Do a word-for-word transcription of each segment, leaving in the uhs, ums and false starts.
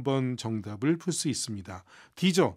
번 정답을 풀 수 있습니다. D죠.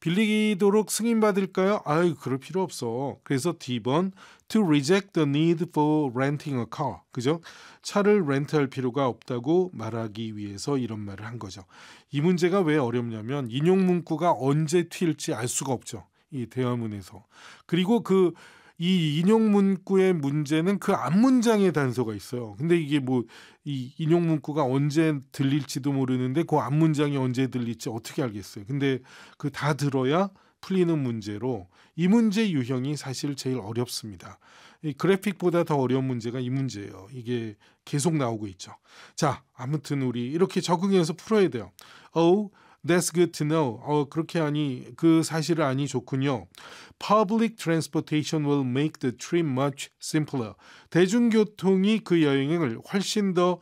빌리도록 승인받을까요? 아유, 그럴 필요 없어. 그래서 D번 to reject the need for renting a car. 그죠? 차를 렌트할 필요가 없다고 말하기 위해서 이런 말을 한 거죠. 이 문제가 왜 어렵냐면 인용 문구가 언제 튈지 알 수가 없죠. 이 대화문에서. 그리고 그 이 인용 문구의 문제는 그 앞문장에 단서가 있어요. 근데 이게 뭐 이 인용 문구가 언제 들릴지도 모르는데 그 앞문장이 언제 들릴지 어떻게 알겠어요. 근데 그 다 들어야 풀리는 문제로 이 문제 유형이 사실 제일 어렵습니다. 이 그래픽보다 더 어려운 문제가 이 문제예요. 이게 계속 나오고 있죠. 자, 아무튼 우리 이렇게 적응해서 풀어야 돼요. Oh, that's good to know. 어, 그렇게 하니 그 사실을 아니 좋군요. Public transportation will make the trip much simpler. 대중교통이 그 여행을 훨씬 더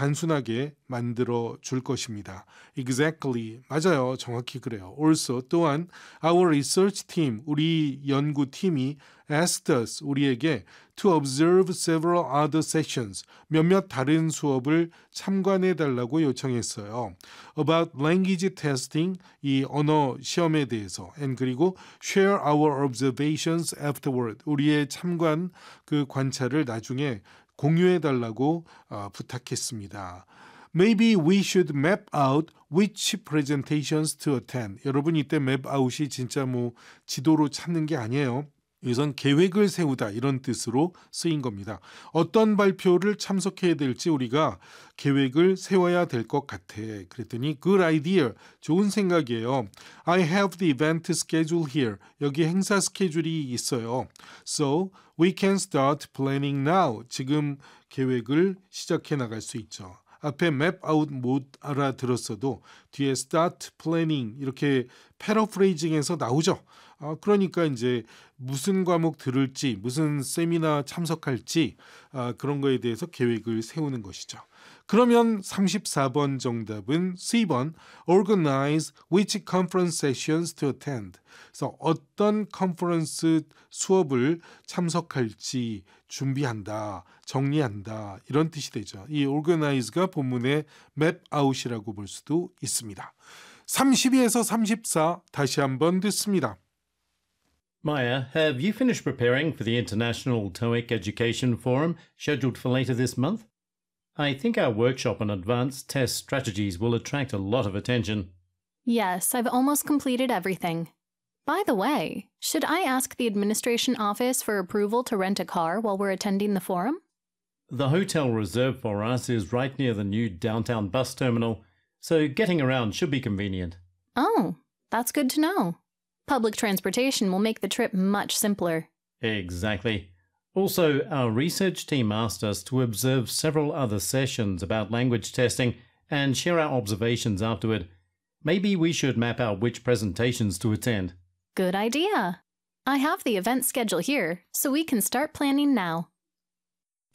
단순하게 만들어 줄 것입니다. Exactly. 맞아요. 정확히 그래요. Also, 또한 our research team, 우리 연구팀이 asked us, 우리에게 to observe several other sessions, 몇몇 다른 수업을 참관해 달라고 요청했어요. About language testing, 이 언어 시험에 대해서, and 그리고 share our observations afterward, 우리의 참관 그 관찰을 나중에 공유해 달라고 어, 부탁했습니다. Maybe we should map out which presentations to attend. 여러분 이때 map out이 진짜 뭐 지도로 찾는 게 아니에요. 여기선 계획을 세우다 이런 뜻으로 쓰인 겁니다. 어떤 발표를 참석해야 될지 우리가 계획을 세워야 될 것 같아. 그랬더니 good idea, 좋은 생각이에요. I have the event schedule here. 여기 행사 스케줄이 있어요. So we can start planning now. 지금 계획을 시작해 나갈 수 있죠. 앞에 map out 못 알아들었어도 뒤에 start planning 이렇게 패러프레이징해서 나오죠. 아, 그러니까 이제 무슨 과목 들을지 무슨 세미나 참석할지 아, 그런 거에 대해서 계획을 세우는 것이죠. 그러면 삼십사 번 정답은 C번 Organize which conference sessions to attend. 그래서 어떤 컨퍼런스 수업을 참석할지 준비한다, 정리한다 이런 뜻이 되죠. 이 organize가 본문의 map out이라고 볼 수도 있습니다. 삼십이에서 삼십사 다시 한번 듣습니다. Maya, have you finished preparing for the International TOEIC Education Forum scheduled for later this month? I think our workshop on advanced test strategies will attract a lot of attention. Yes, I've almost completed everything. By the way, should I ask the administration office for approval to rent a car while we're attending the forum? The hotel reserved for us is right near the new downtown bus terminal, so getting around should be convenient. Oh, that's good to know. Public transportation will make the trip much simpler. Exactly. Also, our research team asked us to observe several other sessions about language testing and share our observations afterward. Maybe we should map out which presentations to attend. Good idea. I have the event schedule here, so we can start planning now.